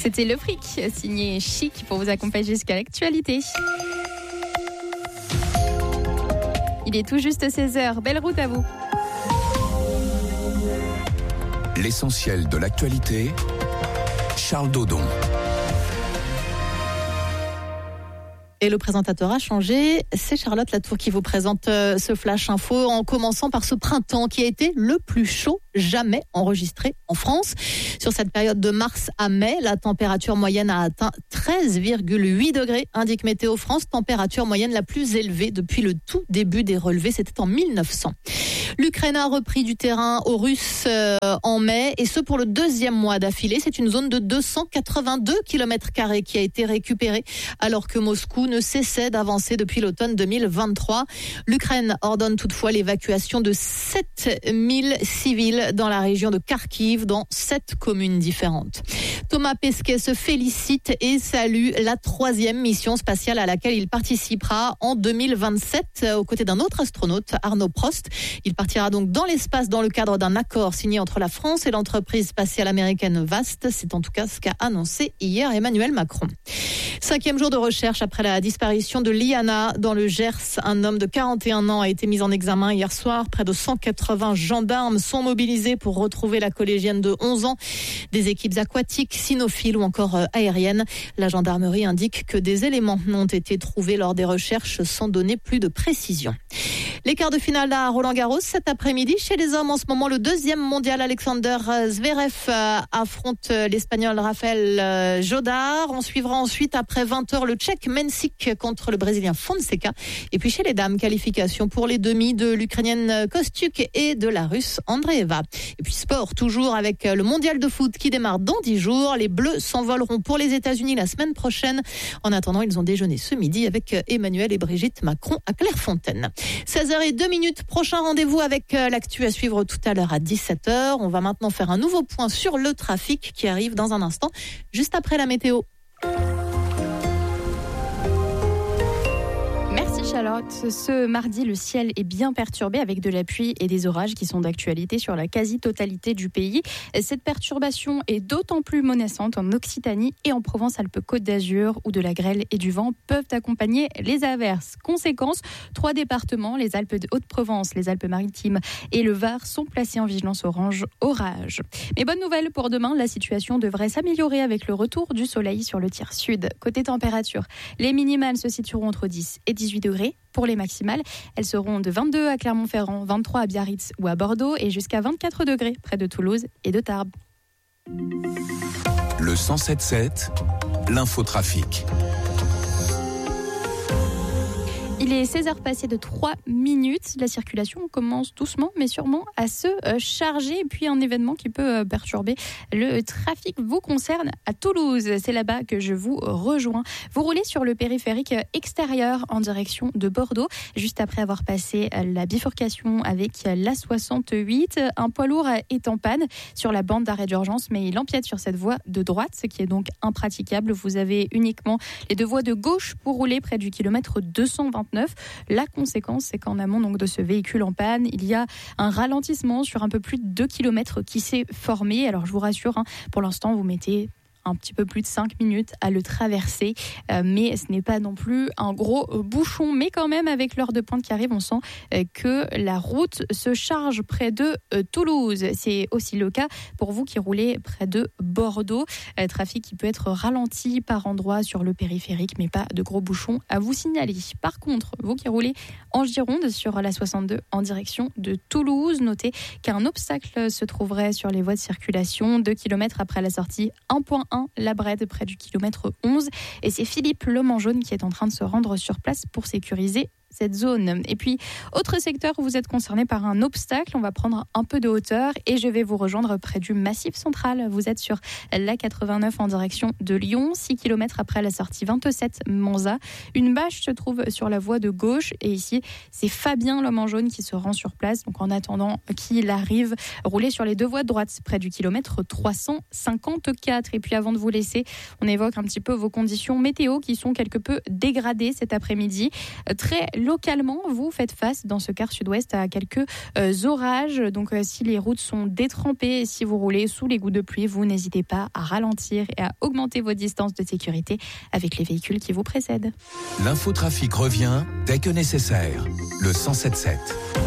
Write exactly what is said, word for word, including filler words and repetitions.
C'était Le Fric, signé Chic, pour vous accompagner jusqu'à l'actualité. Il est tout juste seize heures. Belle route à vous. L'essentiel de l'actualité, Charles Dodon. Et le présentateur a changé, c'est Charlotte Latour qui vous présente ce Flash Info en commençant par ce printemps qui a été le plus chaud jamais enregistré en France. Sur cette période de mars à mai, la température moyenne a atteint treize virgule huit degrés, indique Météo France, température moyenne la plus élevée depuis le tout début des relevés, c'était en mille neuf cents. L'Ukraine a repris du terrain aux Russes euh, en mai, et ce pour le deuxième mois d'affilée. C'est une zone de deux cent quatre-vingt-deux kilomètres carrés qui a été récupérée, alors que Moscou ne cessait d'avancer depuis l'automne deux mille vingt-trois. L'Ukraine ordonne toutefois l'évacuation de sept mille civils dans la région de Kharkiv, dans sept communes différentes. Thomas Pesquet se félicite et salue la troisième mission spatiale à laquelle il participera en deux mille vingt-sept, aux côtés d'un autre astronaute, Arnaud Prost. Il partira donc dans l'espace dans le cadre d'un accord signé entre la France et l'entreprise spatiale américaine Vast. C'est en tout cas ce qu'a annoncé hier Emmanuel Macron. Cinquième jour de recherche après la disparition de Liana dans le Gers. Un homme de quarante et un ans a été mis en examen hier soir. Près de cent quatre-vingts gendarmes sont mobilisés pour retrouver la collégienne de onze ans. Des équipes aquatiques, cynophiles ou encore aériennes. La gendarmerie indique que des éléments ont été trouvés lors des recherches sans donner plus de précision. Les quarts de finale à Roland-Garros cet après-midi. Chez les hommes, en ce moment, le deuxième mondial Alexander Zverev affronte l'Espagnol Rafael Jodar. On suivra ensuite, après vingt heures, le Tchèque Mensik contre le Brésilien Fonseca. Et puis chez les dames, qualification pour les demi de l'Ukrainienne Kostyuk et de la Russe Andreeva. Et puis sport, toujours avec le mondial de foot qui démarre dans dix jours. Les Bleus s'envoleront pour les États-Unis la semaine prochaine. En attendant, ils ont déjeuné ce midi avec Emmanuel et Brigitte Macron à Clairefontaine. seize heures zéro deux minutes, prochain rendez-vous avec l'actu à suivre tout à l'heure à dix-sept heures. On va maintenant faire un nouveau point sur le trafic qui arrive dans un instant, juste après la météo. Merci Charlotte. Ce mardi, le ciel est bien perturbé avec de la pluie et des orages qui sont d'actualité sur la quasi-totalité du pays. Cette perturbation est d'autant plus menaçante en Occitanie et en Provence-Alpes-Côte d'Azur, où de la grêle et du vent peuvent accompagner les averses. Conséquence, trois départements, les Alpes de Haute-Provence, les Alpes-Maritimes et le Var, sont placés en vigilance orange orage. Mais bonne nouvelle pour demain, la situation devrait s'améliorer avec le retour du soleil sur le tiers sud. Côté température, les minimales se situeront entre dix et dix-huit degrés. Pour les maximales, elles seront de vingt-deux à Clermont-Ferrand, vingt-trois à Biarritz ou à Bordeaux et jusqu'à vingt-quatre degrés près de Toulouse et de Tarbes. Le cent sept sept, l'infotrafic. Il est seize heures passées de trois minutes. La circulation commence doucement mais sûrement à se charger. Et puis un événement qui peut perturber le trafic vous concerne à Toulouse. C'est là-bas que je vous rejoins. Vous roulez sur le périphérique extérieur en direction de Bordeaux. Juste après avoir passé la bifurcation avec l'A soixante-huit, un poids lourd est en panne sur la bande d'arrêt d'urgence, mais il empiète sur cette voie de droite, ce qui est donc impraticable. Vous avez uniquement les deux voies de gauche pour rouler près du kilomètre deux cent vingt-neuf. La conséquence, c'est qu'en amont donc, de ce véhicule en panne, il y a un ralentissement sur un peu plus de deux kilomètres qui s'est formé. Alors je vous rassure, hein, pour l'instant, vous mettez un petit peu plus de cinq minutes à le traverser, euh, mais ce n'est pas non plus un gros bouchon, mais quand même avec l'heure de pointe qui arrive, on sent euh, que la route se charge près de euh, Toulouse. C'est aussi le cas pour vous qui roulez près de Bordeaux, euh, trafic qui peut être ralenti par endroits sur le périphérique, mais pas de gros bouchons à vous signaler. Par contre, vous qui roulez en Gironde sur la soixante-deux en direction de Toulouse, notez qu'un obstacle se trouverait sur les voies de circulation deux kilomètres après la sortie un point un, la Brède, près du kilomètre onze. Et c'est Philippe Lemangeaune qui est en train de se rendre sur place pour sécuriser cette zone. Et puis, autre secteur où vous êtes concerné par un obstacle, on va prendre un peu de hauteur et je vais vous rejoindre près du Massif Central. Vous êtes sur l'A quatre-vingt-neuf en direction de Lyon, six kilomètres après la sortie vingt-sept Monza. Une bâche se trouve sur la voie de gauche et ici, c'est Fabien Lemangeaune qui se rend sur place. Donc, en attendant qu'il arrive, roulez sur les deux voies de droite près du kilomètre trois cent cinquante-quatre. Et puis, avant de vous laisser, on évoque un petit peu vos conditions météo qui sont quelque peu dégradées cet après-midi. Très localement, vous faites face dans ce quart sud-ouest à quelques euh, orages. Donc euh, si les routes sont détrempées et si vous roulez sous les gouttes de pluie, vous n'hésitez pas à ralentir et à augmenter vos distances de sécurité avec les véhicules qui vous précèdent. L'infotrafic revient dès que nécessaire. Le cent sept sept.